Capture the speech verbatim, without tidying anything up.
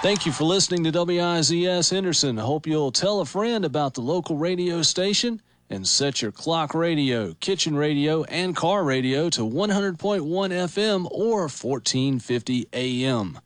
Thank you for listening to W I Z S Henderson. I hope you'll tell a friend about the local radio station and set your clock radio, kitchen radio, and car radio to one hundred point one F M or fourteen fifty A M.